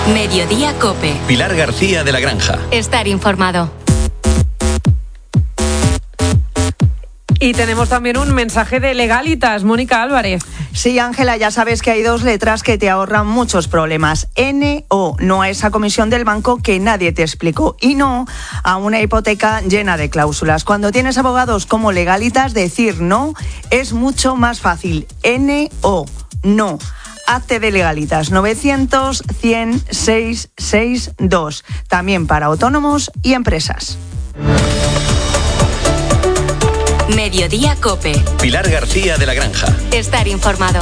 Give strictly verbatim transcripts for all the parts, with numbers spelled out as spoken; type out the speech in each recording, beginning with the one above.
Mediodía COPE. Pilar García de la Granja. Estar informado. Y tenemos también un mensaje de Legalitas, Mónica Álvarez. Sí, Ángela, ya sabes que hay dos letras que te ahorran muchos problemas. N O, no a esa comisión del banco que nadie te explicó. Y no a una hipoteca llena de cláusulas. Cuando tienes abogados como Legalitas, decir no es mucho más fácil. N O, no. Hazte de Legalitas, novecientos, cien, seiscientos sesenta y dos. También para autónomos y empresas. Mediodía COPE. Pilar García de la Granja. Estar informado.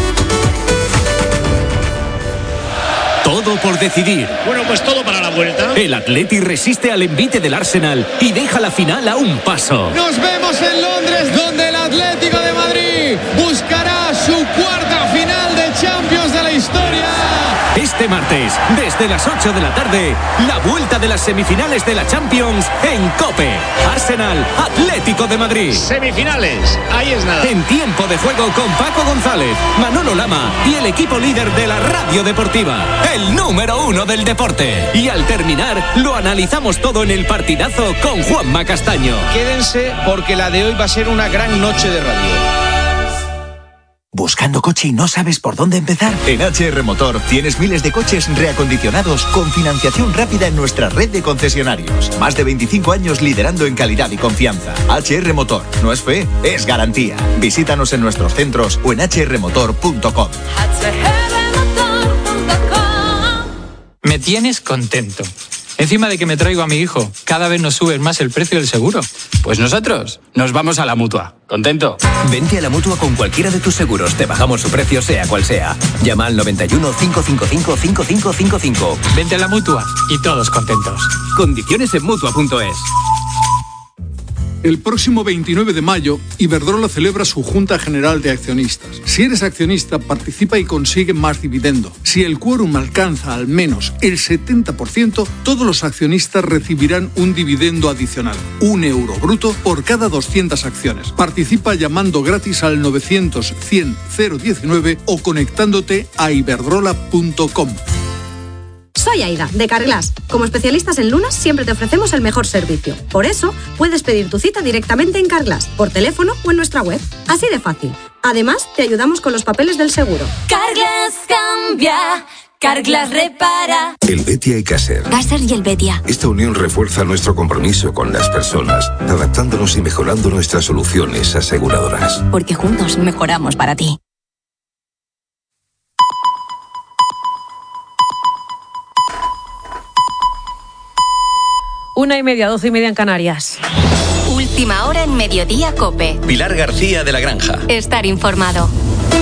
Todo por decidir. Bueno, pues todo para la vuelta. El Atleti resiste al envite del Arsenal y deja la final a un paso. Nos vemos en Londres, donde el Atlético de Madrid buscará su cuarta final de Champions de la historia. Este martes, desde las ocho de la tarde, la vuelta de las semifinales de la Champions en COPE. Arsenal, Atlético de Madrid. Semifinales, ahí es nada. En tiempo de juego con Paco González, Manolo Lama y el equipo líder de la radio deportiva, el número uno del deporte. Y al terminar, lo analizamos todo en el partidazo con Juanma Castaño. Quédense porque la de hoy va a ser una gran noche de radio. ¿Buscando coche y no sabes por dónde empezar? En H R Motor tienes miles de coches reacondicionados con financiación rápida en nuestra red de concesionarios. Más de veinticinco años liderando en calidad y confianza. H R Motor. No es fe, es garantía. Visítanos en nuestros centros o en h r motor punto com. Me tienes contento. Encima de que me traigo a mi hijo, cada vez nos subes más el precio del seguro. Pues nosotros nos vamos a la Mutua. ¿Contento? Vente a la Mutua con cualquiera de tus seguros. Te bajamos su precio sea cual sea. Llama al noventa y uno, cinco cinco cinco, cinco cinco cinco cinco. Vente a la Mutua y todos contentos. Condiciones en Mutua punto es. El próximo veintinueve de mayo, Iberdrola celebra su Junta General de Accionistas. Si eres accionista, participa y consigue más dividendo. Si el quórum alcanza al menos el setenta por ciento, todos los accionistas recibirán un dividendo adicional, un euro bruto por cada doscientas acciones. Participa llamando gratis al novecientos, cien, cero diecinueve o conectándote a iberdrola punto com. Soy Aida, de Carglass. Como especialistas en lunas, siempre te ofrecemos el mejor servicio. Por eso, puedes pedir tu cita directamente en Carglass, por teléfono o en nuestra web. Así de fácil. Además, te ayudamos con los papeles del seguro. Carglass cambia, Carglass repara. El Betia y Caser. Caser y el Betia. Esta unión refuerza nuestro compromiso con las personas, adaptándonos y mejorando nuestras soluciones aseguradoras. Porque juntos mejoramos para ti. Una y media, doce y media en Canarias. Última hora en Mediodía COPE. Pilar García de la Granja. Estar informado.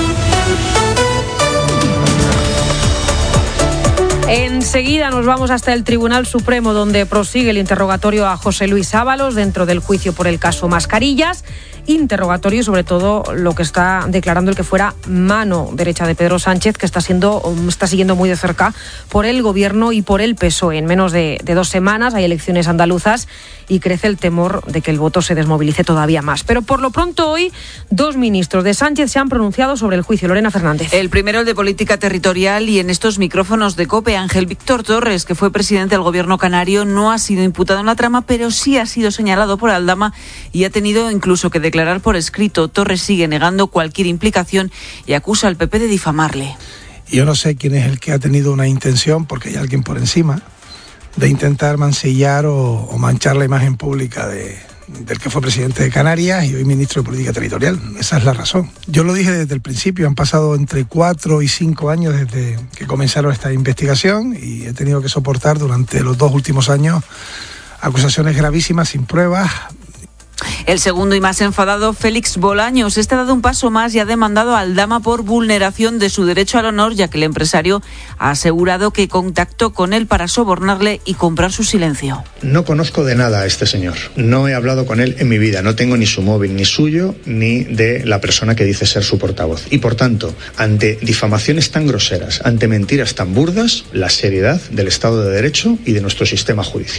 Enseguida nos vamos hasta el Tribunal Supremo, donde prosigue el interrogatorio a José Luis Ábalos dentro del juicio por el caso Mascarillas. Interrogatorio y sobre todo lo que está declarando el que fuera mano derecha de Pedro Sánchez, que está siendo está siguiendo muy de cerca por el gobierno y por el P S O E. En menos de, de dos semanas hay elecciones andaluzas y crece el temor de que el voto se desmovilice todavía más. Pero por lo pronto hoy dos ministros de Sánchez se han pronunciado sobre el juicio. Lorena Fernández. El primero, el de Política Territorial, y en estos micrófonos de COPE, Ángel Víctor Torres, que fue presidente del gobierno canario, no ha sido imputado en la trama, pero sí ha sido señalado por Aldama y ha tenido incluso que declarar por escrito. Torres sigue negando cualquier implicación y acusa al P P de difamarle. Yo no sé quién es el que ha tenido una intención, porque hay alguien por encima, de intentar mancillar o, o manchar la imagen pública de, del que fue presidente de Canarias y hoy ministro de Política Territorial. Esa es la razón. Yo lo dije desde el principio, han pasado entre cuatro y cinco años desde que comenzaron esta investigación y he tenido que soportar durante los dos últimos años acusaciones gravísimas sin pruebas. El segundo y más enfadado, Félix Bolaños, este ha dado un paso más y ha demandado a Aldama por vulneración de su derecho al honor, ya que el empresario ha asegurado que contactó con él para sobornarle y comprar su silencio. No conozco de nada a este señor. No he hablado con él en mi vida. No tengo ni su móvil, ni suyo, ni de la persona que dice ser su portavoz. Y por tanto, ante difamaciones tan groseras, ante mentiras tan burdas, la seriedad del Estado de Derecho y de nuestro sistema judicial.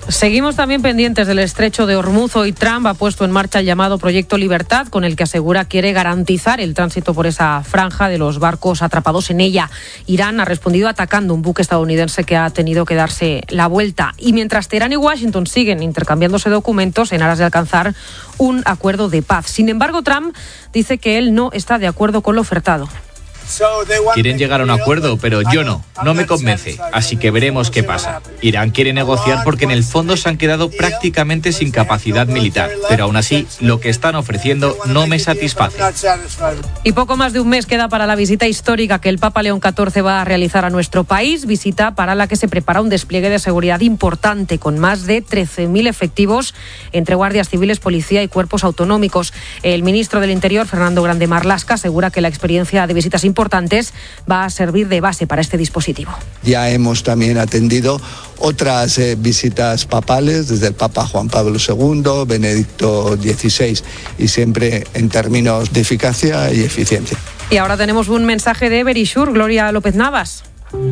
Seguimos también pendientes del estrecho de Hormuz. Hoy Trump ha puesto en marcha el llamado Proyecto Libertad, con el que asegura quiere garantizar el tránsito por esa franja de los barcos atrapados en ella. Irán ha respondido atacando un buque estadounidense que ha tenido que darse la vuelta. Y mientras Teherán y Washington siguen intercambiándose documentos en aras de alcanzar un acuerdo de paz. Sin embargo, Trump dice que él no está de acuerdo con lo ofertado. Quieren llegar a un acuerdo, pero yo no, no me convence, así que veremos qué pasa. Irán quiere negociar porque en el fondo se han quedado prácticamente sin capacidad militar, pero aún así lo que están ofreciendo no me satisface. Y poco más de un mes queda para la visita histórica que el Papa León catorce va a realizar a nuestro país, visita para la que se prepara un despliegue de seguridad importante con más de trece mil efectivos entre guardias civiles, policía y cuerpos autonómicos. El ministro del Interior, Fernando Grande Marlaska, asegura que la experiencia de visitas importantes importantes va a servir de base para este dispositivo. Ya hemos también atendido otras eh, visitas papales, desde el Papa Juan Pablo segundo, Benedicto dieciséis, y siempre en términos de eficacia y eficiencia. Y ahora tenemos un mensaje de Verisur, Gloria López Navas.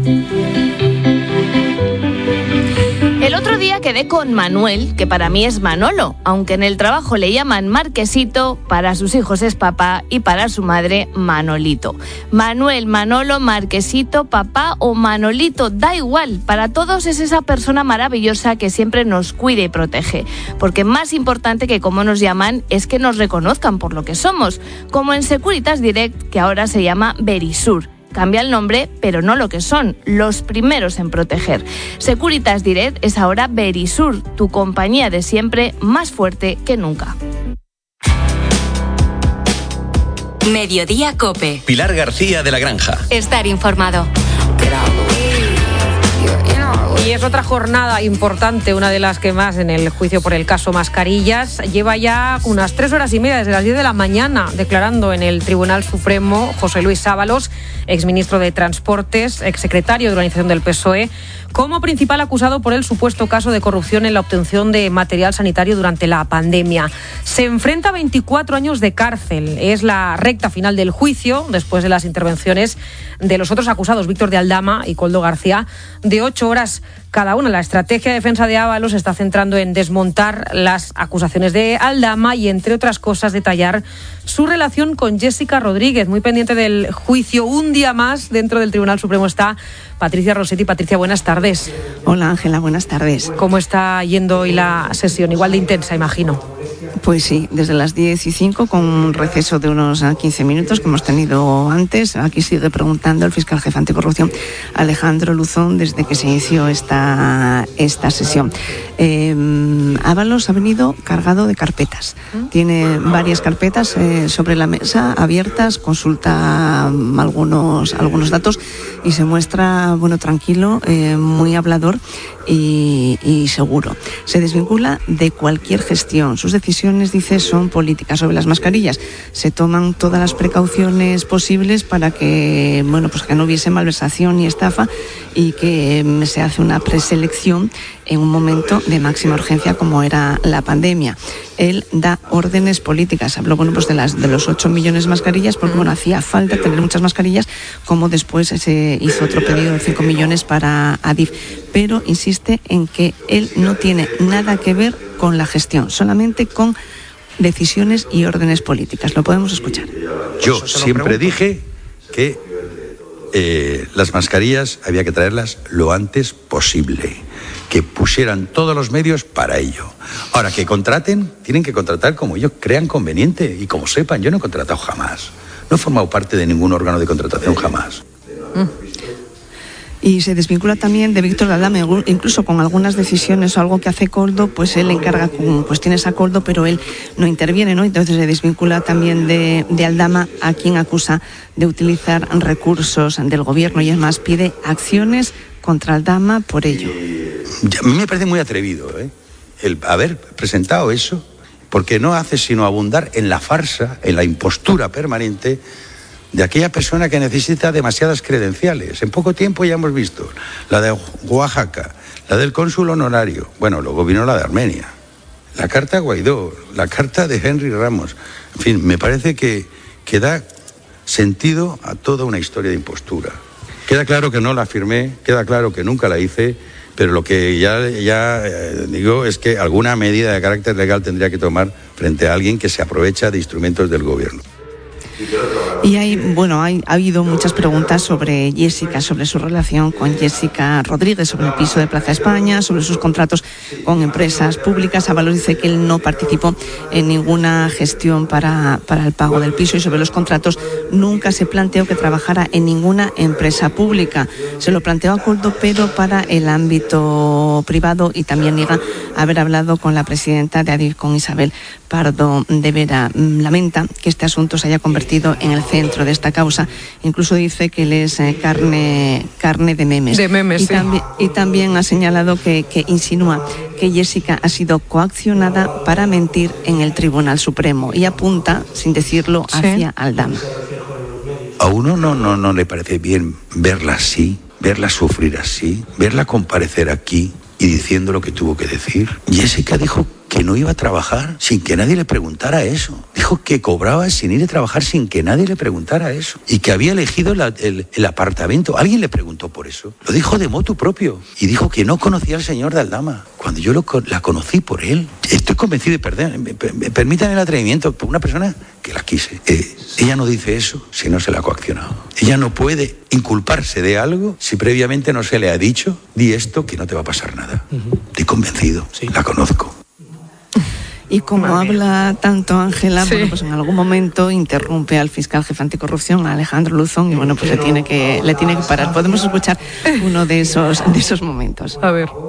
El otro día quedé con Manuel, que para mí es Manolo, aunque en el trabajo le llaman Marquesito, para sus hijos es papá y para su madre Manolito. Manuel, Manolo, Marquesito, papá o Manolito, da igual, para todos es esa persona maravillosa que siempre nos cuida y protege. Porque más importante que cómo nos llaman es que nos reconozcan por lo que somos, como en Securitas Direct, que ahora se llama Verisur. Cambia el nombre, pero no lo que son, los primeros en proteger. Securitas Direct es ahora Verisur, tu compañía de siempre, más fuerte que nunca. Mediodía COPE. Pilar García de la Granja. Estar informado. Y es otra jornada importante, una de las que más en el juicio por el caso Mascarillas. Lleva ya unas tres horas y media, desde las diez de la mañana, declarando en el Tribunal Supremo José Luis Ábalos, exministro de Transportes, exsecretario de organización del P S O E, como principal acusado por el supuesto caso de corrupción en la obtención de material sanitario durante la pandemia. Se enfrenta a veinticuatro años de cárcel. Es la recta final del juicio, después de las intervenciones de los otros acusados, Víctor de Aldama y Koldo García, de ocho horas cada una. La estrategia de defensa de Ábalos se está centrando en desmontar las acusaciones de Aldama y, entre otras cosas, detallar su relación con Jessica Rodríguez. Muy pendiente del juicio, un día más dentro del Tribunal Supremo está Patricia Rossetti. Patricia, buenas tardes. Hola, Ángela, buenas tardes. ¿Cómo está yendo hoy la sesión? Igual de intensa, imagino. Pues sí, desde las diez y cinco, con un receso de unos quince minutos que hemos tenido antes. Aquí sigue preguntando el fiscal jefe anticorrupción, Alejandro Luzón, desde que se inició esta, esta sesión. Eh, Ábalos ha venido cargado de carpetas. Tiene varias carpetas eh, sobre la mesa, abiertas, consulta algunos, algunos datos y se muestra, bueno, tranquilo, eh, muy hablador y, y seguro. Se desvincula de cualquier gestión. Sus decisiones, dice, son políticas. Sobre las mascarillas se toman todas las precauciones posibles para que, bueno, pues que no hubiese malversación ni estafa, y que um, se hace una preselección en un momento de máxima urgencia como era la pandemia. Él da órdenes políticas. Habló, bueno, pues de las de los ocho millones de mascarillas, porque bueno, hacía falta tener muchas mascarillas, como después se hizo otro pedido de cinco millones para Adif. Pero insiste en que él no tiene nada que ver con la gestión, solamente con decisiones y órdenes políticas. Lo podemos escuchar. Yo siempre dije que eh, las mascarillas había que traerlas lo antes posible, que pusieran todos los medios para ello. Ahora, que contraten, tienen que contratar como ellos crean conveniente y como sepan. Yo no he contratado jamás, no he formado parte de ningún órgano de contratación jamás. Mm. Y se desvincula también de Víctor de Aldama, incluso con algunas decisiones o algo que hace Koldo, pues él encarga con cuestiones a Koldo, pero él no interviene, ¿no? Entonces se desvincula también de, de Aldama, a quien acusa de utilizar recursos del gobierno, y además pide acciones contra Aldama por ello. A mí me parece muy atrevido, ¿eh? el haber presentado eso, porque no hace sino abundar en la farsa, en la impostura permanente de aquella persona que necesita demasiadas credenciales. En poco tiempo ya hemos visto la de Oaxaca, la del cónsul honorario, bueno, luego vino la de Armenia, la carta a Guaidó, la carta de Henry Ramos. En fin, me parece que, que da sentido a toda una historia de impostura. Queda claro que no la firmé, queda claro que nunca la hice, pero lo que ya, ya eh, digo es que alguna medida de carácter legal tendría que tomar frente a alguien que se aprovecha de instrumentos del gobierno. Y hay, bueno, hay, ha habido muchas preguntas sobre Jessica, sobre su relación con Jessica Rodríguez, sobre el piso de Plaza España, sobre sus contratos con empresas públicas. Ábalos dice que él no participó en ninguna gestión para, para el pago del piso y sobre los contratos nunca se planteó que trabajara en ninguna empresa pública. Se lo planteó a Koldo, pero para el ámbito privado, y también niega haber hablado con la presidenta de Adif, con Isabel Pardo de Vera. Lamenta que este asunto se haya convertido en el centro de esta causa. Incluso dice que él es eh, carne, carne de memes. De memes, y, sí. también, y también ha señalado que, que insinúa que Jessica ha sido coaccionada para mentir en el Tribunal Supremo y apunta, sin decirlo, hacia sí. Aldama. A uno no, no, no le parece bien verla así, verla sufrir así, verla comparecer aquí y diciendo lo que tuvo que decir. Jessica dijo que no iba a trabajar sin que nadie le preguntara eso. Dijo que cobraba sin ir a trabajar sin que nadie le preguntara eso. Y que había elegido la, el, el apartamento. Alguien le preguntó por eso. Lo dijo de motu propio. Y dijo que no conocía al señor de Aldama. Cuando yo lo, la conocí por él. Estoy convencido de perder. Me, me, permítanme el atrevimiento por una persona que la quise. Eh, ella no dice eso si no se la ha coaccionado. Ella no puede inculparse de algo si previamente no se le ha dicho, di esto que no te va a pasar nada. Uh-huh. Estoy convencido. Sí. La conozco. Y como Madre. habla tanto Ángela, sí. bueno, pues en algún momento interrumpe al fiscal jefe anticorrupción, a Alejandro Luzón, y bueno, pues le tiene que le tiene que parar. Podemos escuchar uno de esos de esos momentos. A ver.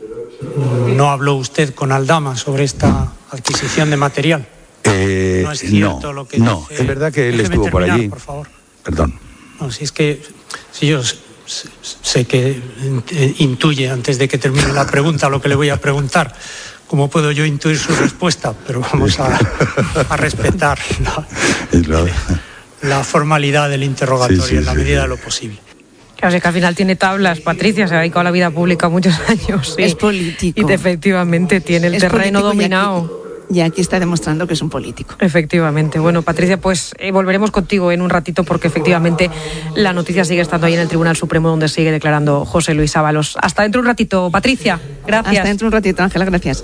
¿No habló usted con Aldama sobre esta adquisición de material? Eh, no es cierto no, lo que no, dice. Es verdad que él Déjeme estuvo terminar, por allí. Por favor. Perdón. No, si es que si yo sé que intuye antes de que termine la pregunta lo que le voy a preguntar. ¿Cómo puedo yo intuir su respuesta? Pero vamos a, a respetar la, la formalidad del interrogatorio sí, sí, en la medida sí. de lo posible. Claro, es que al final tiene tablas. Patricia se ha dedicado a la vida pública muchos años. Sí. Es político. Y efectivamente tiene el es terreno dominado. Y aquí está demostrando que es un político. Efectivamente. Bueno, Patricia, pues eh, volveremos contigo en un ratito porque efectivamente la noticia sigue estando ahí en el Tribunal Supremo donde sigue declarando José Luis Ábalos. Hasta dentro de un ratito, Patricia. Gracias. Hasta dentro de un ratito, Ángela. Gracias.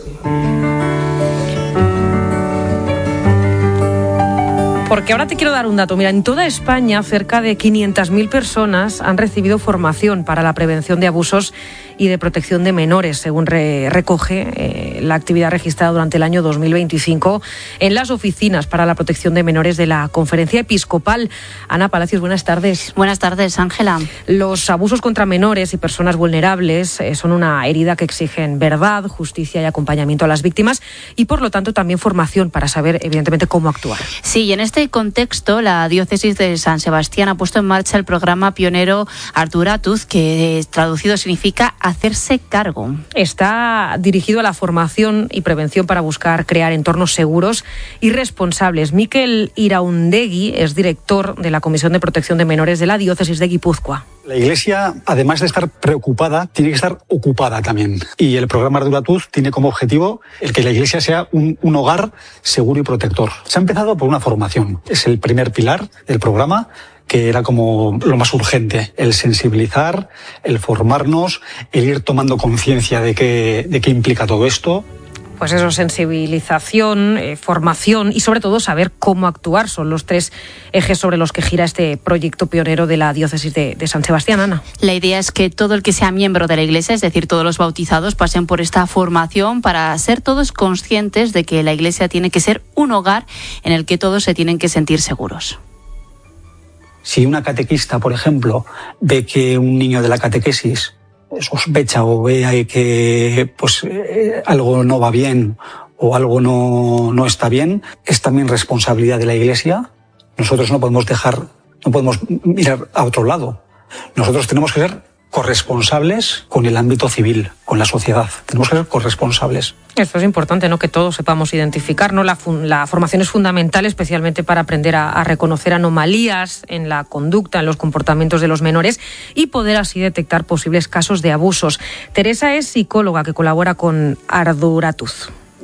Porque ahora te quiero dar un dato. Mira, en toda España cerca de quinientas mil personas han recibido formación para la prevención de abusos y de protección de menores, según re- recoge eh, la actividad registrada durante el año dos mil veinticinco en las oficinas para la protección de menores de la Conferencia Episcopal. Ana Palacios, buenas tardes. Buenas tardes, Ángela. Los abusos contra menores y personas vulnerables eh, son una herida que exigen verdad, justicia y acompañamiento a las víctimas y, por lo tanto, también formación para saber, evidentemente, cómo actuar. Sí, y en este contexto, la diócesis de San Sebastián ha puesto en marcha el programa pionero Arduratus, que traducido significa hacerse cargo. Está dirigido a la formación y prevención para buscar crear entornos seguros y responsables. Mikel Iraundegui es director de la Comisión de Protección de Menores de la Diócesis de Guipúzcoa. La Iglesia, además de estar preocupada, tiene que estar ocupada también. Y el programa Arduratus tiene como objetivo el que la Iglesia sea un, un hogar seguro y protector. Se ha empezado por una formación. Es el primer pilar del programa, que era como lo más urgente, el sensibilizar, el formarnos, el ir tomando conciencia de qué, de qué implica todo esto. Pues eso, sensibilización, eh, formación y sobre todo saber cómo actuar. Son los tres ejes sobre los que gira este proyecto pionero de la diócesis de, de San Sebastián, Ana. La idea es que todo el que sea miembro de la Iglesia, es decir, todos los bautizados, pasen por esta formación para ser todos conscientes de que la Iglesia tiene que ser un hogar en el que todos se tienen que sentir seguros. Si una catequista, por ejemplo, ve que un niño de la catequesis sospecha o ve que pues eh, algo no va bien o algo no, no está bien, es también responsabilidad de la Iglesia. Nosotros no podemos dejar, no podemos mirar a otro lado. Nosotros tenemos que ser corresponsables con el ámbito civil, con la sociedad. Tenemos que ser corresponsables. Esto es importante, ¿no? Que todos sepamos identificar, ¿no? La, fun- la formación es fundamental, especialmente para aprender a, a reconocer anomalías en la conducta, en los comportamientos de los menores y poder así detectar posibles casos de abusos. Teresa es psicóloga que colabora con Arduratus.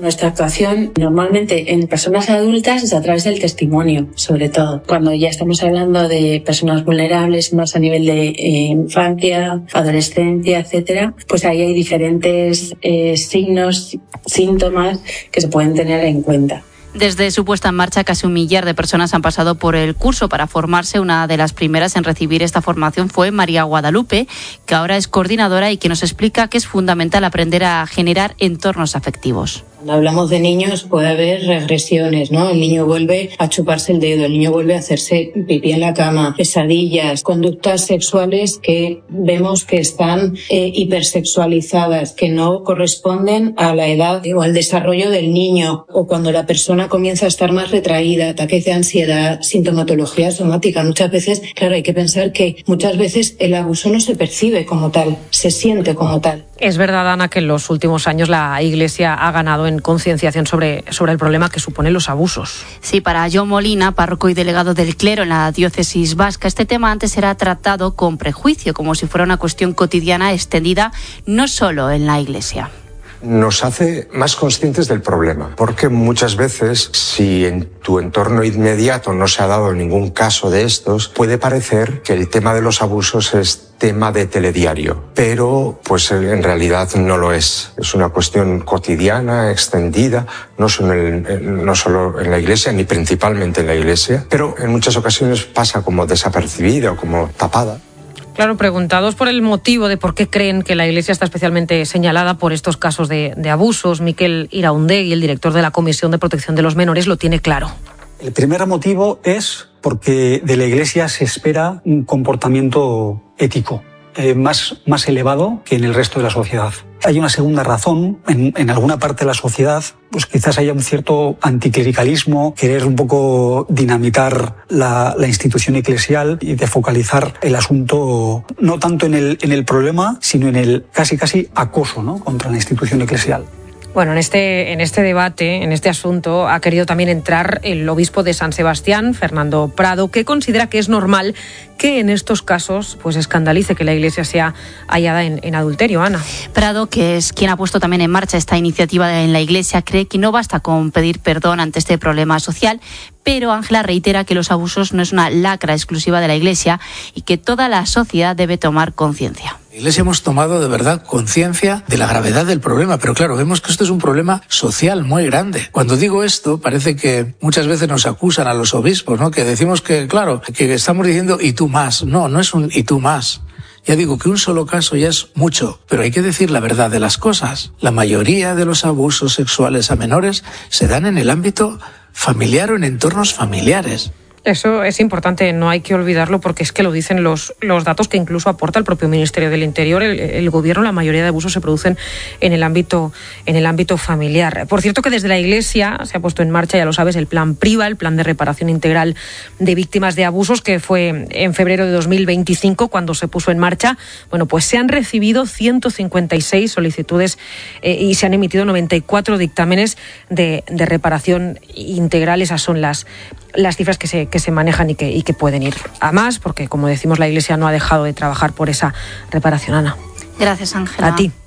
Nuestra actuación normalmente en personas adultas es a través del testimonio, sobre todo. Cuando ya estamos hablando de personas vulnerables, más a nivel de eh, infancia, adolescencia, etcétera, pues ahí hay diferentes eh, signos, síntomas que se pueden tener en cuenta. Desde su puesta en marcha, casi un millar de personas han pasado por el curso para formarse. Una de las primeras en recibir esta formación fue María Guadalupe, que ahora es coordinadora y que nos explica que es fundamental aprender a generar entornos afectivos. Cuando hablamos de niños puede haber regresiones, ¿no? El niño vuelve a chuparse el dedo, el niño vuelve a hacerse pipí en la cama, pesadillas, conductas sexuales que vemos que están eh, hipersexualizadas, que no corresponden a la edad o al desarrollo del niño, o cuando la persona comienza a estar más retraída, ataques de ansiedad, sintomatología somática. Muchas veces, claro, hay que pensar que muchas veces el abuso no se percibe como tal, se siente como tal. Es verdad, Ana, que en los últimos años la Iglesia ha ganado en concienciación sobre, sobre el problema que suponen los abusos. Sí, para John Molina, párroco y delegado del clero en la diócesis vasca, este tema antes era tratado con prejuicio, como si fuera una cuestión cotidiana extendida no solo en la Iglesia. Nos hace más conscientes del problema, porque muchas veces, si en tu entorno inmediato no se ha dado ningún caso de estos, puede parecer que el tema de los abusos es tema de telediario, pero pues en realidad no lo es. Es una cuestión cotidiana, extendida, no solo en, no solo en la Iglesia, ni principalmente en la Iglesia, pero en muchas ocasiones pasa como desapercibida o como tapada. Claro, preguntados por el motivo de por qué creen que la Iglesia está especialmente señalada por estos casos de, de abusos, Miquel Iraundegui, el director de la Comisión de Protección de los Menores, lo tiene claro. El primer motivo es porque de la Iglesia se espera un comportamiento ético eh, más, más elevado que en el resto de la sociedad. Hay una segunda razón, en, en alguna parte de la sociedad, pues quizás haya un cierto anticlericalismo, querer un poco dinamitar la, la institución eclesial y de focalizar el asunto no tanto en el, en el problema, sino en el casi casi acoso, ¿no?, contra la institución eclesial. Bueno, en este, en este debate, en este asunto, ha querido también entrar el obispo de San Sebastián, Fernando Prado, que considera que es normal que en estos casos pues escandalice que la Iglesia sea hallada en, en adulterio. Ana. Prado, que es quien ha puesto también en marcha esta iniciativa en la Iglesia, cree que no basta con pedir perdón ante este problema social, pero Ángela reitera que los abusos no es una lacra exclusiva de la Iglesia y que toda la sociedad debe tomar conciencia. En la Iglesia hemos tomado de verdad conciencia de la gravedad del problema, pero claro, vemos que esto es un problema social muy grande. Cuando digo esto, parece que muchas veces nos acusan a los obispos, ¿no?, que decimos que, claro, que estamos diciendo y tú más. No, no es un y tú más. Ya digo que un solo caso ya es mucho, pero hay que decir la verdad de las cosas. La mayoría de los abusos sexuales a menores se dan en el ámbito familiar o en entornos familiares. Eso es importante, no hay que olvidarlo, porque es que lo dicen los, los datos que incluso aporta el propio Ministerio del Interior. El, el Gobierno, la mayoría de abusos se producen en el ámbito en el ámbito familiar. Por cierto, que desde la Iglesia se ha puesto en marcha, ya lo sabes, el Plan PRIVA, el Plan de Reparación Integral de Víctimas de Abusos, que fue en febrero de dos mil veinticinco cuando se puso en marcha. Bueno, pues se han recibido ciento cincuenta y seis solicitudes eh, y se han emitido noventa y cuatro dictámenes de, de reparación integral. Esas son las las cifras que se, que se manejan y que, y que pueden ir a más, porque, como decimos, la Iglesia no ha dejado de trabajar por esa reparación. Ana. Gracias, Ángela. A ti.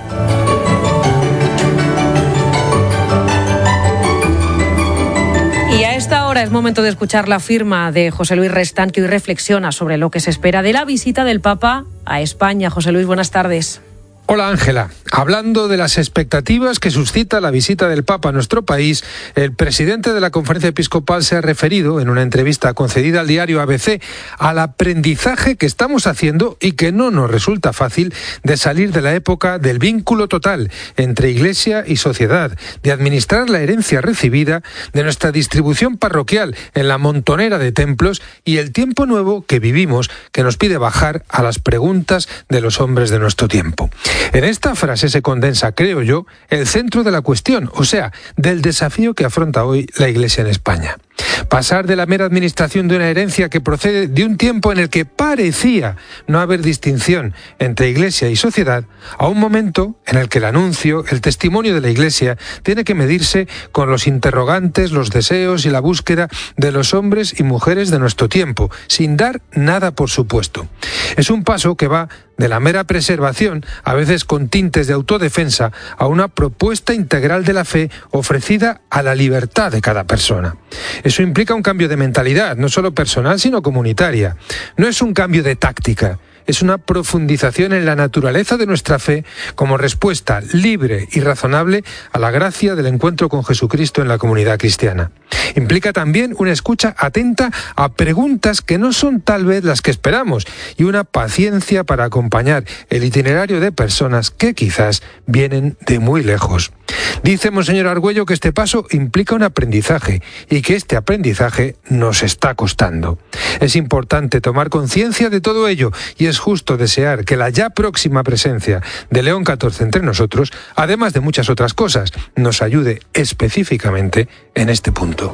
Y a esta hora es momento de escuchar la firma de José Luis Restán, que hoy reflexiona sobre lo que se espera de la visita del Papa a España. José Luis, buenas tardes. Hola Ángela, hablando de las expectativas que suscita la visita del Papa a nuestro país, el presidente de la Conferencia Episcopal se ha referido en una entrevista concedida al diario A B C al aprendizaje que estamos haciendo y que no nos resulta fácil de salir de la época del vínculo total entre Iglesia y sociedad, de administrar la herencia recibida, de nuestra distribución parroquial en la montonera de templos y el tiempo nuevo que vivimos, que nos pide bajar a las preguntas de los hombres de nuestro tiempo. En esta frase se condensa, creo yo, el centro de la cuestión, o sea, del desafío que afronta hoy la Iglesia en España. Pasar de la mera administración de una herencia que procede de un tiempo en el que parecía no haber distinción entre Iglesia y sociedad, a un momento en el que el anuncio, el testimonio de la Iglesia, tiene que medirse con los interrogantes, los deseos y la búsqueda de los hombres y mujeres de nuestro tiempo, sin dar nada por supuesto. Es un paso que va de la mera preservación, a veces con tintes de autodefensa, a una propuesta integral de la fe ofrecida a la libertad de cada persona. Eso implica un cambio de mentalidad, no solo personal, sino comunitaria. No es un cambio de táctica. Es una profundización en la naturaleza de nuestra fe como respuesta libre y razonable a la gracia del encuentro con Jesucristo en la comunidad cristiana. Implica también una escucha atenta a preguntas que no son tal vez las que esperamos y una paciencia para acompañar el itinerario de personas que quizás vienen de muy lejos. Dice Monseñor Argüello que este paso implica un aprendizaje y que este aprendizaje nos está costando. Es importante tomar conciencia de todo ello y es justo desear que la ya próxima presencia de León catorce entre nosotros, además de muchas otras cosas, nos ayude específicamente en este punto.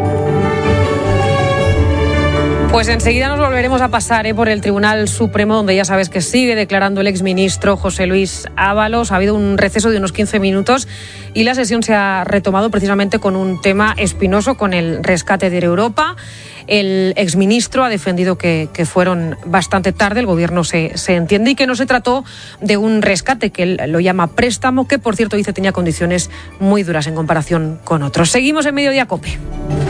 Pues enseguida nos volveremos a pasar ¿eh? por el Tribunal Supremo, donde ya sabes que sigue declarando el exministro José Luis Ábalos. Ha habido un receso de unos quince minutos y la sesión se ha retomado precisamente con un tema espinoso, con el rescate de Europa. El exministro ha defendido que, que fueron bastante tarde, el gobierno se, se entiende, y que no se trató de un rescate, que él lo llama préstamo, que por cierto dice tenía condiciones muy duras en comparación con otros. Seguimos en Mediodía COPE.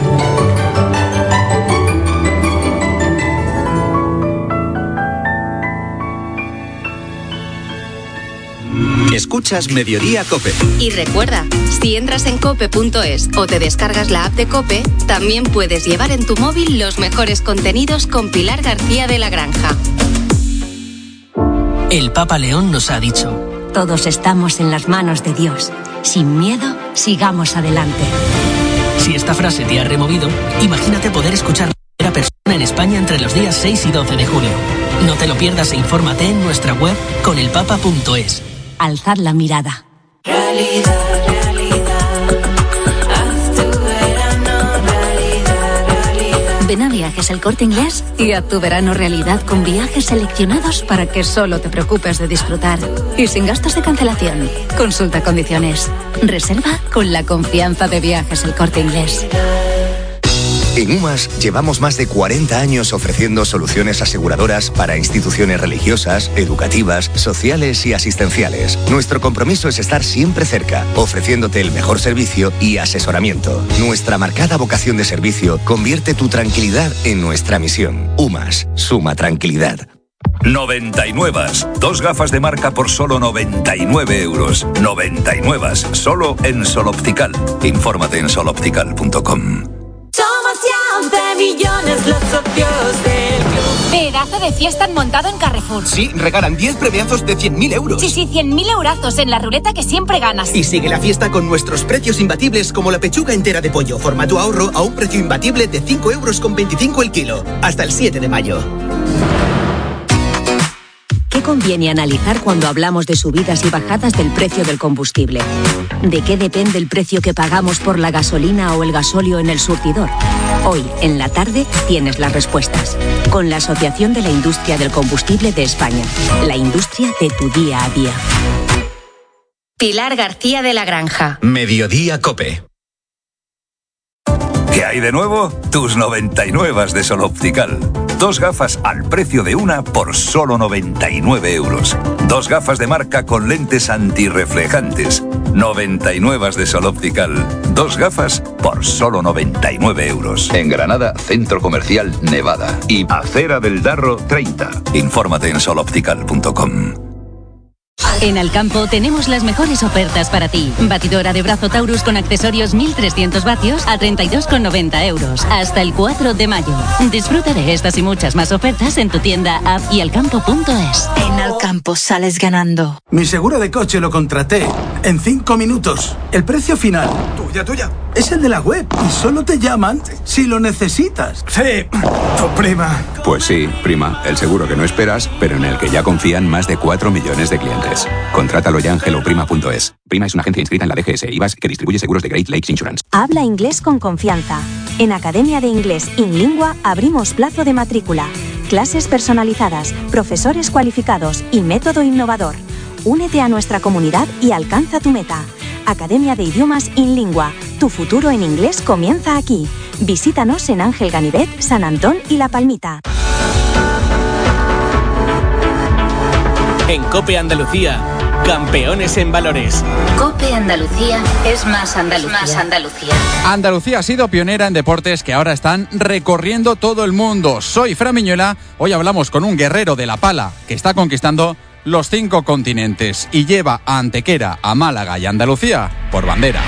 Escuchas Mediodía COPE. Y recuerda, si entras en cope punto es o te descargas la app de COPE, también puedes llevar en tu móvil los mejores contenidos con Pilar García de la Granja. El Papa León nos ha dicho: todos estamos en las manos de Dios. Sin miedo, sigamos adelante. Si esta frase te ha removido, imagínate poder escuchar a primera persona en España entre los días seis y doce de julio. No te lo pierdas e infórmate en nuestra web con el papa punto es. Alzad la mirada. Realidad, realidad, haz tu verano realidad, realidad. Ven a Viajes El Corte Inglés y haz tu verano realidad con viajes seleccionados para que solo te preocupes de disfrutar y sin gastos de cancelación. Consulta condiciones. Reserva con la confianza de Viajes El Corte Inglés. En UMAS llevamos más de cuarenta años ofreciendo soluciones aseguradoras para instituciones religiosas, educativas, sociales y asistenciales. Nuestro compromiso es estar siempre cerca, ofreciéndote el mejor servicio y asesoramiento. Nuestra marcada vocación de servicio convierte tu tranquilidad en nuestra misión. UMAS, suma tranquilidad. noventa y nueve. Dos gafas de marca por solo noventa y nueve euros. noventa y nueve. Solo en Sol Optical. Infórmate en sol optical punto com. Somos ya once millones los socios del club. Pedazo de fiesta han montado en Carrefour. Sí, regalan diez premiazos de cien mil euros. Sí, sí, cien mil eurazos en la ruleta que siempre ganas. Y sigue la fiesta con nuestros precios imbatibles, como la pechuga entera de pollo, formato ahorro, a un precio imbatible de cinco euros con veinticinco el kilo. Hasta el siete de mayo. ¿Qué conviene analizar cuando hablamos de subidas y bajadas del precio del combustible? ¿De qué depende el precio que pagamos por la gasolina o el gasóleo en el surtidor? Hoy, en la tarde, tienes las respuestas. Con la Asociación de la Industria del Combustible de España. La industria de tu día a día. Pilar García de la Granja. Mediodía COPE. ¿Qué hay de nuevo? Tus noventa y nueve de Sol Optical. Dos gafas al precio de una por solo noventa y nueve euros. Dos gafas de marca con lentes antirreflejantes. noventa y nueve de Sol Optical. Dos gafas por solo noventa y nueve euros. En Granada, Centro Comercial Nevada. Y Acera del Darro treinta. Infórmate en sol optical punto com. En Alcampo tenemos las mejores ofertas para ti. Batidora de brazo Taurus con accesorios mil trescientos vatios a treinta y dos con noventa euros. Hasta el cuatro de mayo. Disfruta de estas y muchas más ofertas en tu tienda, app y alcampo punto es. En Alcampo sales ganando. Mi seguro de coche lo contraté en cinco minutos. El precio final, tuya, tuya, es el de la web y solo te llaman si lo necesitas. Sí, tu prima. Pues sí, prima, el seguro que no esperas, pero en el que ya confían más de cuatro millones de clientes. Contrátalo ya en hello prima punto es. Prima es una agencia inscrita en la D G S e I V A S que distribuye seguros de Great Lakes Insurance. Habla inglés con confianza. En Academia de Inglés Inlingua abrimos plazo de matrícula. Clases personalizadas, profesores cualificados y método innovador. Únete a nuestra comunidad y alcanza tu meta. Academia de Idiomas Inlingua. Tu futuro en inglés comienza aquí. Visítanos en Ángel Ganivet, San Antón y La Palmita. En COPE Andalucía, campeones en valores. COPE Andalucía es más Andalucía. Más Andalucía. Andalucía ha sido pionera en deportes que ahora están recorriendo todo el mundo. Soy Fran Miñuela. Hoy hablamos con un guerrero de la pala que está conquistando los cinco continentes y lleva a Antequera, a Málaga y a Andalucía por bandera.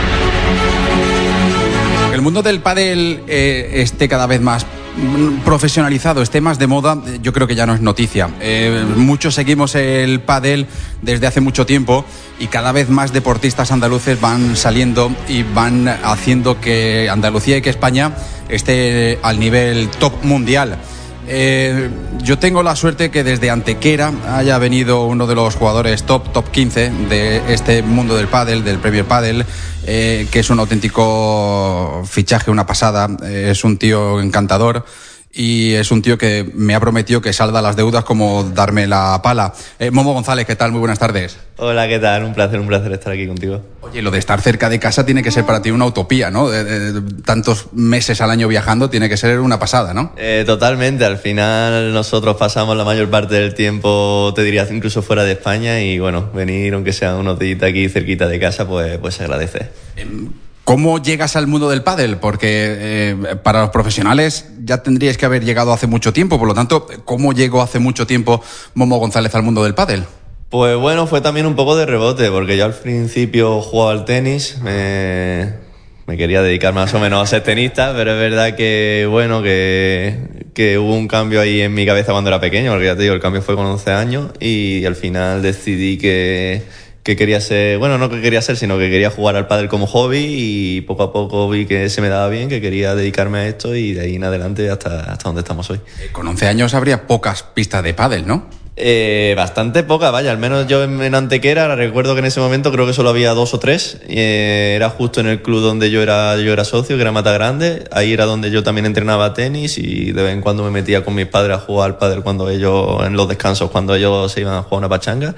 El mundo del pádel eh, esté cada vez más profesionalizado, esté más de moda, yo creo que ya no es noticia. Eh, muchos seguimos el pádel desde hace mucho tiempo y cada vez más deportistas andaluces van saliendo y van haciendo que Andalucía y que España esté al nivel top mundial. Eh, yo tengo la suerte que desde Antequera haya venido uno de los jugadores top, top quince de este mundo del pádel, del Premier Padel, eh, que es un auténtico fichaje, una pasada. Eh, es un tío encantador y es un tío que me ha prometido que salda las deudas como darme la pala. Eh, Momo González, ¿qué tal? Muy buenas tardes. Hola, ¿qué tal? Un placer, un placer estar aquí contigo. Oye, lo de estar cerca de casa tiene que ser para ti una utopía, ¿no? De, de, de, tantos meses al año viajando tiene que ser una pasada, ¿no? Eh, totalmente. Al final nosotros pasamos la mayor parte del tiempo, te diría, incluso fuera de España y, bueno, venir, aunque sea unos días aquí cerquita de casa, pues, pues se agradece. Eh, ¿Cómo llegas al mundo del pádel? Porque eh, para los profesionales ya tendríais que haber llegado hace mucho tiempo, por lo tanto, ¿cómo llegó hace mucho tiempo Momo González al mundo del pádel? Pues bueno, fue también un poco de rebote, porque yo al principio jugaba al tenis, me, me quería dedicar más o menos a ser tenista, pero es verdad que, bueno, que, que hubo un cambio ahí en mi cabeza cuando era pequeño, porque ya te digo, el cambio fue con once años y al final decidí que... que quería ser, bueno, no que quería ser, sino que quería jugar al pádel como hobby y poco a poco vi que se me daba bien, que quería dedicarme a esto y de ahí en adelante hasta, hasta donde estamos hoy. Con once años habría pocas pistas de pádel, ¿no? Eh, bastante poca, vaya, al menos yo en, en Antequera recuerdo que en ese momento creo que solo había dos o tres, eh, era justo en el club donde yo era, yo era socio, que era Mata Grande, ahí era donde yo también entrenaba tenis y de vez en cuando me metía con mis padres a jugar al pádel cuando ellos, en los descansos, cuando ellos se iban a jugar una pachanga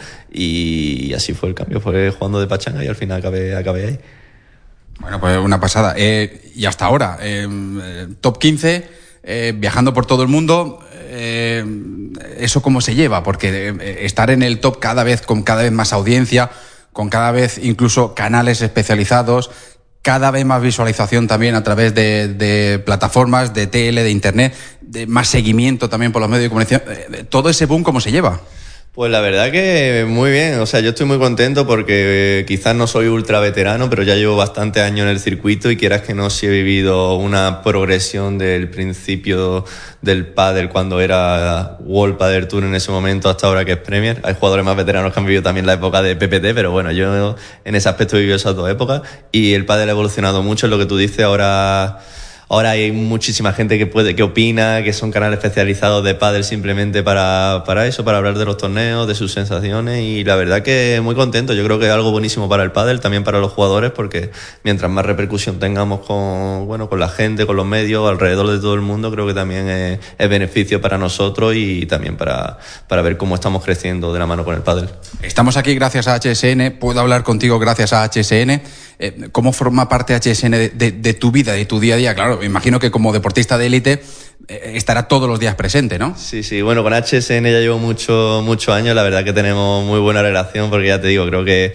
y así fue el cambio, fue jugando de pachanga y al final acabé, acabé ahí. Bueno, pues una pasada. Eh, y hasta ahora, eh, top quince, eh, viajando por todo el mundo. Eh, ¿Eso cómo se lleva? Porque eh, estar en el top cada vez con cada vez más audiencia, con cada vez incluso canales especializados, cada vez más visualización también a través de, de plataformas, de tele, de internet, de más seguimiento también por los medios de comunicación. Eh, ¿Todo ese boom cómo se lleva? Pues la verdad que muy bien, o sea, yo estoy muy contento porque eh, quizás no soy ultra veterano, pero ya llevo bastante años en el circuito y quieras que no, si he vivido una progresión del principio del pádel cuando era World Padel Tour en ese momento hasta ahora que es Premier. Hay jugadores más veteranos que han vivido también la época de P P T, pero bueno, yo en ese aspecto he vivido esas dos épocas y el pádel ha evolucionado mucho, es lo que tú dices, ahora... Ahora hay muchísima gente que puede, que opina, que son canales especializados de pádel simplemente para, para eso, para hablar de los torneos, de sus sensaciones y la verdad que muy contento. Yo creo que es algo buenísimo para el pádel, también para los jugadores, porque mientras más repercusión tengamos con, bueno, con la gente, con los medios, alrededor de todo el mundo, creo que también es, es beneficio para nosotros y también para, para ver cómo estamos creciendo de la mano con el pádel. Estamos aquí gracias a H S N, puedo hablar contigo gracias a H S N. Eh, ¿Cómo forma parte H S N de, de, de tu vida, de tu día a día? Claro, me imagino que como deportista de élite eh, estará todos los días presente, ¿no? Sí, sí, bueno, con H S N ya llevo muchos muchos años, la verdad que tenemos muy buena relación porque ya te digo, creo que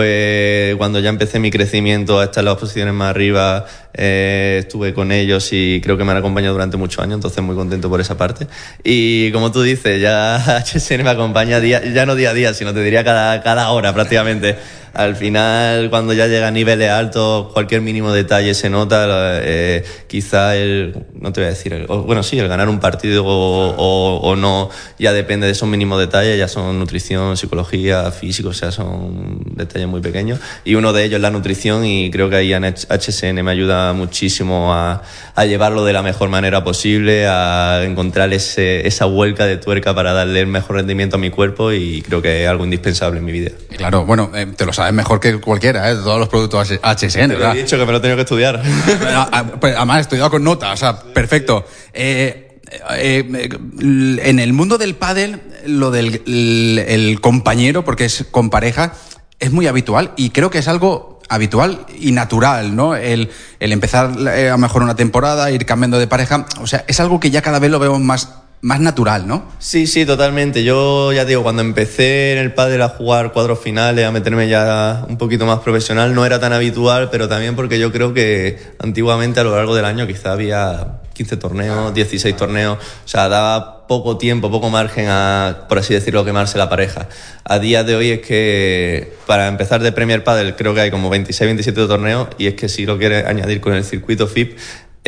fue cuando ya empecé mi crecimiento a estar en las posiciones más arriba, eh, estuve con ellos y creo que me han acompañado durante muchos años, entonces muy contento por esa parte. Y como tú dices, ya H S N me acompaña día, ya no día a día, sino te diría cada, cada hora prácticamente. Al final, cuando ya llega a niveles altos, cualquier mínimo detalle se nota. Eh, quizá el, no te voy a decir, el, o, bueno, sí, el ganar un partido o, o, o no, ya depende de esos mínimos detalles, ya son nutrición, psicología, físico, o sea, son detalles detalles muy pequeños, y uno de ellos es la nutrición, y creo que ahí en H S N me ayuda muchísimo a, a llevarlo de la mejor manera posible, a encontrar ese, esa vuelta de tuerca para darle el mejor rendimiento a mi cuerpo, y creo que es algo indispensable en mi vida. Claro, bueno, eh, te lo sabes mejor que cualquiera, ¿eh? Todos los productos H S N, Te lo he dicho que me lo he tenido que estudiar. Además, he estudiado con nota, o sea, perfecto. Eh, Eh, en el mundo del pádel, lo del el, el compañero, porque es con pareja, es muy habitual, y creo que es algo habitual y natural, ¿no? El, el empezar eh, a lo mejor una temporada, ir cambiando de pareja, o sea, es algo que ya cada vez lo vemos más, más natural, ¿no? Sí, sí, totalmente. Yo ya digo, cuando empecé en el pádel a jugar cuadros finales, a meterme ya un poquito más profesional, no era tan habitual, pero también porque yo creo que antiguamente a lo largo del año quizá había quince torneos, dieciséis torneos, o sea, daba poco tiempo, poco margen a, por así decirlo, quemarse la pareja. A día de hoy es que para empezar de Premier Padel creo que hay como veintiséis, veintisiete torneos, y es que si lo quieres añadir con el circuito F I P,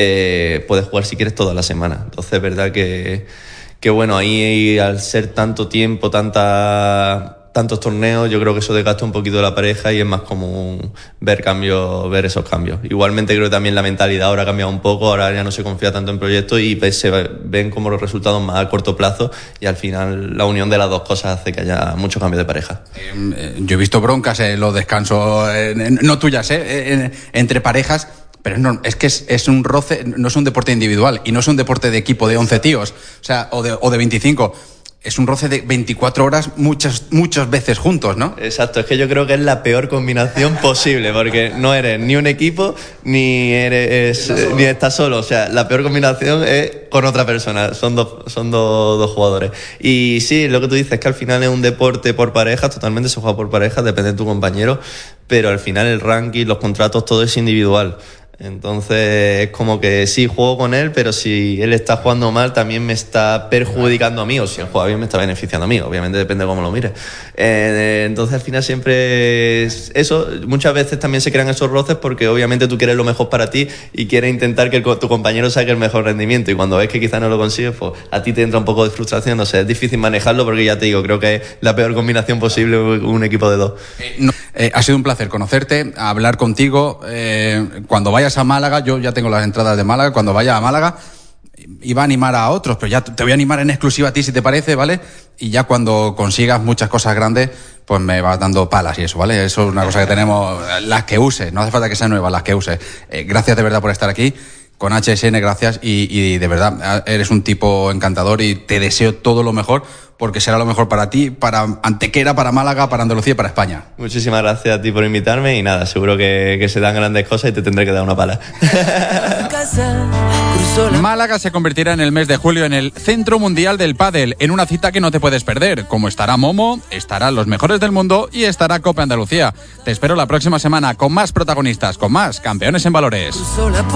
eh, puedes jugar si quieres toda la semana. Entonces es verdad que, que bueno, ahí al ser tanto tiempo, tanta... tantos torneos, yo creo que eso desgasta un poquito la pareja y es más común ver cambios, ver esos cambios. Igualmente creo que también la mentalidad ahora ha cambiado un poco, ahora ya no se confía tanto en proyectos y se ven como los resultados más a corto plazo, y al final la unión de las dos cosas hace que haya muchos cambios de pareja. Eh, yo he visto broncas en los descansos, eh, no tuyas, eh, en, entre parejas. Pero no, es que es, es un roce, no es un deporte individual y no es un deporte de equipo de once tíos, o sea, o de, o de veinticinco. Es un roce de veinticuatro horas muchas, muchas veces juntos, ¿no? Exacto, es que yo creo que es la peor combinación posible, porque no eres ni un equipo ni eres eh, ni estás solo. O sea, la peor combinación es con otra persona, son dos, son dos, dos jugadores. Y sí, lo que tú dices es que al final es un deporte por parejas, totalmente se juega por parejas, depende de tu compañero, pero al final el ranking, los contratos, todo es individual. Entonces es como que sí, juego con él, pero si él está jugando mal también me está perjudicando a mí, o si él juega bien me está beneficiando a mí, obviamente depende de cómo lo mires. Eh, entonces al final siempre es eso, muchas veces también se crean esos roces porque obviamente tú quieres lo mejor para ti y quieres intentar que el, tu compañero saque el mejor rendimiento, y cuando ves que quizás no lo consigues, pues a ti te entra un poco de frustración, no sé, es difícil manejarlo porque ya te digo, creo que es la peor combinación posible un equipo de dos. Eh, no, eh, ha sido un placer conocerte, hablar contigo, eh, cuando vayas a Málaga, yo ya tengo las entradas de Málaga, cuando vaya a Málaga iba a animar a otros, pero ya te voy a animar en exclusiva a ti si te parece, ¿vale? Y ya cuando consigas muchas cosas grandes, pues me vas dando palas y eso, ¿vale? Eso es una cosa que tenemos, las que uses, no hace falta que sean nuevas, las que uses. Eh, gracias de verdad por estar aquí. Con H S N, gracias, y, y de verdad eres un tipo encantador y te deseo todo lo mejor, porque será lo mejor para ti, para Antequera, para Málaga, para Andalucía y para España. Muchísimas gracias a ti por invitarme y nada, seguro que, que se dan grandes cosas y te tendré que dar una pala. Málaga se convertirá en el mes de julio en el Centro Mundial del Pádel, en una cita que no te puedes perder. Como estará Momo, estarán los mejores del mundo y estará Copa Andalucía. Te espero la próxima semana con más protagonistas, con más Campeones en Valores.